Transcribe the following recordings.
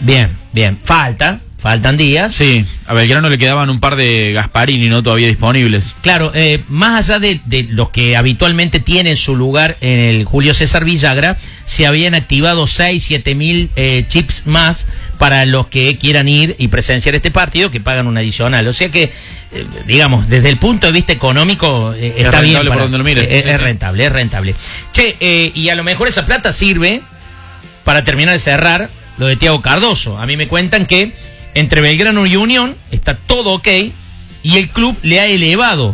Bien, bien. Faltan días. Sí, a Belgrano le quedaban un par de Gasparini, ¿no? Todavía disponibles. Claro, más allá de los que habitualmente tienen su lugar en el Julio César Villagra, se habían activado 6-7 mil chips más para los que quieran ir y presenciar este partido, que pagan un adicional. O sea que, digamos, desde el punto de vista económico, está bien. Por donde lo mires. Es rentable. Che, y a lo mejor esa plata sirve para terminar de cerrar lo de Thiago Cardoso. A mí me cuentan que entre Belgrano y Unión está todo ok y el club le ha elevado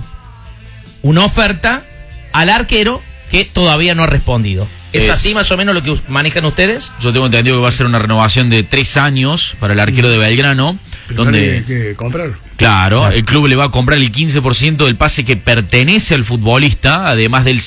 una oferta al arquero que todavía no ha respondido. ¿Es así más o menos lo que manejan ustedes? Yo tengo entendido que va a ser una renovación de 3 años para el arquero de Belgrano. Donde hay que comprarlo. Claro, el club le va a comprar el 15% del pase que pertenece al futbolista, además del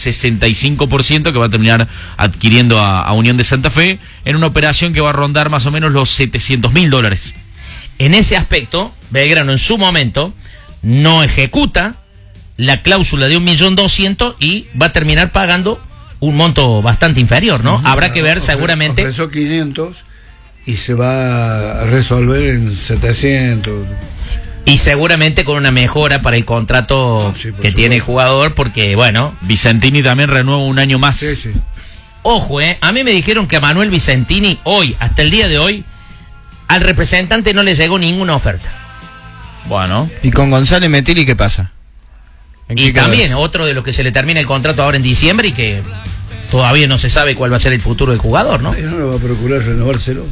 65% que va a terminar adquiriendo a Unión de Santa Fe, en una operación que va a rondar más o menos los $700.000. En ese aspecto, Belgrano en su momento no ejecuta la cláusula de 1.200.000 y va a terminar pagando un monto bastante inferior, ¿no? Habrá que ver seguramente. Ofreció 500 y se va a resolver en 700. Y seguramente con una mejora para el contrato que tiene el jugador, porque, bueno... Vicentini también renueva un año más. Sí. Ojo, a mí me dijeron que a Manuel Vicentini hoy, hasta el día de hoy, al representante no le llegó ninguna oferta. Bueno. ¿Y con González Metilli qué pasa? Y también otro de los que se le termina el contrato ahora en diciembre y que todavía no se sabe cuál va a ser el futuro del jugador, ¿no? No le va a procurar renovárselo.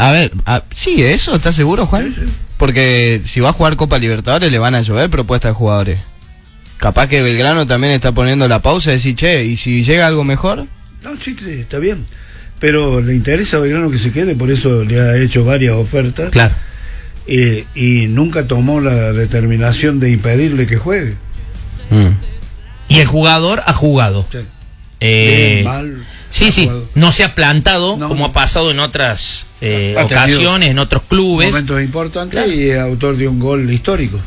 Sí, ¿eso? ¿Estás seguro, Juan? Sí. Porque si va a jugar Copa Libertadores le van a llover propuestas de jugadores. Capaz que Belgrano también está poniendo la pausa y decir, che, ¿y si llega algo mejor? No, sí, está bien. Pero le interesa a Belgrano que se quede, por eso le ha hecho varias ofertas. Claro. Y nunca tomó la determinación de impedirle que juegue. Y el jugador ha jugado. Sí. Bien, mal. Sí, no se ha plantado como ha pasado en otras ocasiones, en otros clubes. Momentos importantes, claro. Y autor de un gol histórico.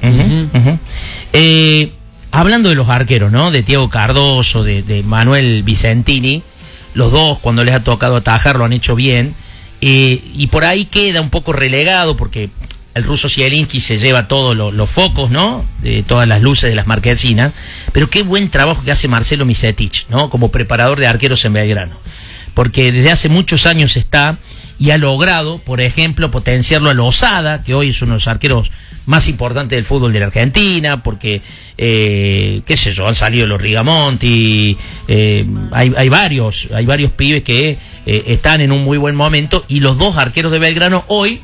Hablando de los arqueros, ¿no? De Thiago Cardoso, de Manuel Vicentini, los dos cuando les ha tocado atajar lo han hecho bien, y por ahí queda un poco relegado porque el ruso Zielinski se lleva todos los focos, ¿no? De todas las luces de las marquesinas, pero qué buen trabajo que hace Marcelo Misetich, ¿no? Como preparador de arqueros en Belgrano, porque desde hace muchos años está y ha logrado, por ejemplo, potenciarlo a Lozada, que hoy es uno de los arqueros más importantes del fútbol de la Argentina, porque, qué sé yo, han salido los Rigamonti, hay varios pibes que están en un muy buen momento, y los dos arqueros de Belgrano hoy,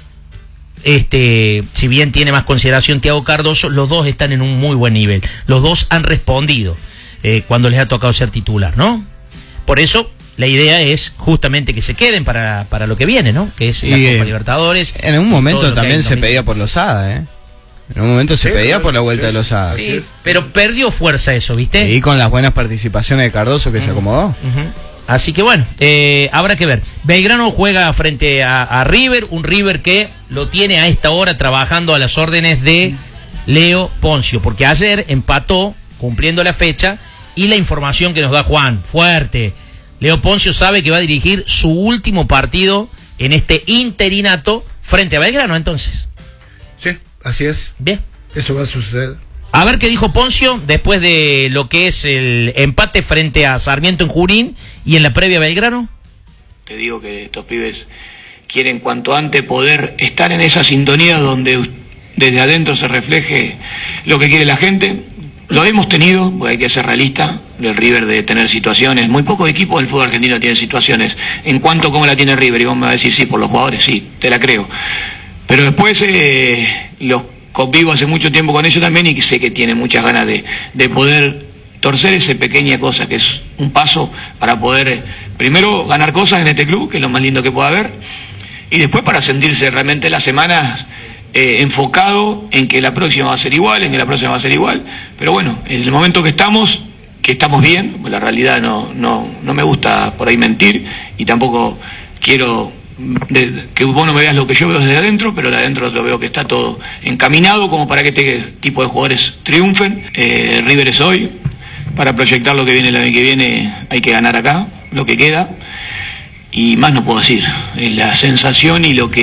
si bien tiene más consideración Thiago Cardoso, los dos están en un muy buen nivel. Los dos han respondido cuando les ha tocado ser titular, ¿no? Por eso la idea es justamente que se queden para lo que viene, ¿no? Que es la Copa Libertadores. En un momento también se pedía por Lozada, En un momento se pedía por la vuelta de Lozada. Sí, pero perdió fuerza eso, ¿viste? Y con las buenas participaciones de Cardoso que se acomodó. Así que bueno, habrá que ver. Belgrano juega frente a River, un River que lo tiene a esta hora trabajando a las órdenes de Leo Poncio, porque ayer empató cumpliendo la fecha, y la información que nos da Juan, fuerte, Leo Poncio sabe que va a dirigir su último partido en este interinato frente a Belgrano, entonces. Sí, así es. Bien. Eso va a suceder. A ver qué dijo Poncio después de lo que es el empate frente a Sarmiento en Junín y en la previa Belgrano. Te digo que estos pibes quieren cuanto antes poder estar en esa sintonía donde desde adentro se refleje lo que quiere la gente. Lo hemos tenido, porque hay que ser realista, del River de tener situaciones. Muy pocos equipos del fútbol argentino tienen situaciones. En cuanto a cómo la tiene River, y vos me vas a decir, sí, por los jugadores, sí, te la creo. Pero después los convivo hace mucho tiempo con ellos también y sé que tienen muchas ganas de poder torcer esa pequeña cosa que es un paso para poder primero ganar cosas en este club, que es lo más lindo que pueda haber, y después para sentirse realmente las semanas enfocado en que la próxima va a ser igual, pero bueno, en el momento que estamos bien, pues la realidad no me gusta por ahí mentir, y tampoco quiero que vos no me veas lo que yo veo desde adentro, pero de adentro lo veo que está todo encaminado como para que este tipo de jugadores triunfen. River es hoy, para proyectar lo que viene el año que viene hay que ganar acá, lo que queda, y más no puedo decir, es la sensación y lo que